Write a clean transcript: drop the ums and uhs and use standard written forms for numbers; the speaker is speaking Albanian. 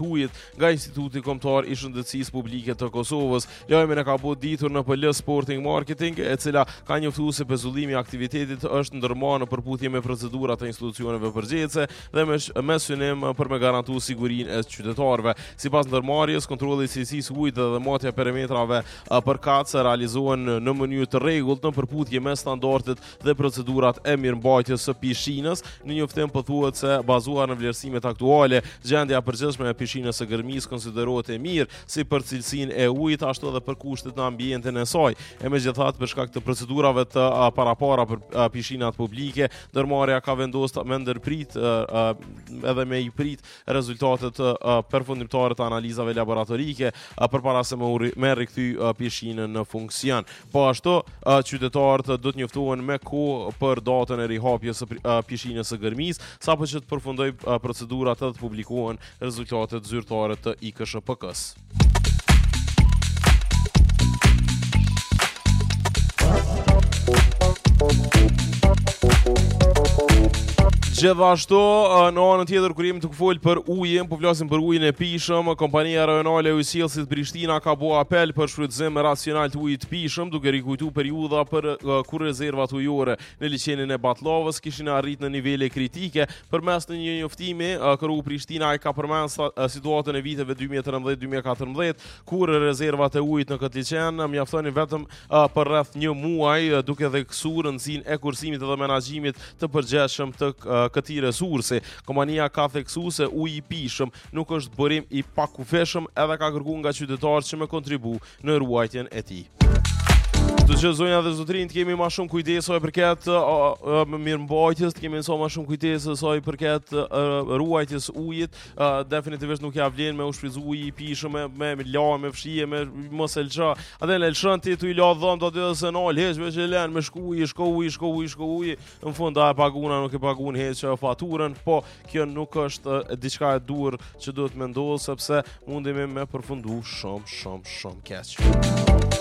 ujit nga Instituti Kombëtar i Shëndetësisë Publike të Kosovës. Lajmin e ka bërë ditur në PL Sporting Marketing, e cila ka njoftuar se pezullimi i aktivitetit është ndërmarrë në përputhje me procedurat e institucioneve përgjithëse dhe me synim për me garantuar sigurinë e qytetarëve. Sipas ndërmarrjes, kontrolli i cilësisë ujit dhe matja e perimetrave përkatëse realizohen në mënyrë të rregullt në përputhje me standardet dhe procedurat e mirëmbajtjes së pishinës. Në njoftim pothuhet se bazuar në vlerësimet aktuale, gjendja e përgjithshme e pishinës së Gërmisë konsiderohet e mirë si për cilësinë e ujit ashtu edhe për kushtet në ambientin e saj. Megjithatë, për shkak të procedurave të parapara për pishinat publike, ndërmarrja ka vendosur me ndërprit edhe me i prit rezultatet përfundimtare të analizave laboratorike përpara se me rikthy pishinën në funksion. Po ashtu, qytetarët do të njoftohen me kohë për datën e rihapjes së pishinës së Gërmisë, sapo që të përfundojë procedurat dhe të publikohen rezultatet zyrtare të IKSHPK-s. Gjithashtu, në anën tjetër kur jemi të fol për ujin, po flasim për ujin e pishëm, kompania rajonale e ujësjellësit Prishtina ka bërë apel për shfrytëzim racional të ujit të pishëm, duke rikujtuar periudha për kur rezervat ujore në liçenin e Batlllavës kishin arritur në nivele kritike. Përmes në një njoftimi, KRU Prishtina ka përmendur situatën e viteve 2013-2014, kur rezervat e ujit në këtë liçen mjaftonin vetëm për rreth një muaj, duke dhe kësuar rëndësinë e kursimit dhe menaxhimit të përgjithshëm të këtij resursi. Kompania ka theksuar se uji i pishëm nuk është burim i pakufeshëm edhe ka kërkuar nga qytetarët që me kontribu në ruajtjen e tij. Të që zonja dhe zotrin, të kemi ma shumë kujdes sa i përket mirëmbajtjes, të kemi ma shumë kujdes sa i përket ruajtjes ujit. Definitivisht nuk ja vlen me u shfrytzu uji i pishëm, me la, me fshije, me mos e lësha. Atë në lëshën ti tu i la dhëm të aty dhe se nal, heq veç e len, me shku uji, në fund a e paguna, nuk e pagun heq faturën, po kjo nuk është diçka e dur që duhet me ndodhë, sepse mundemi me përfundu shumë keq.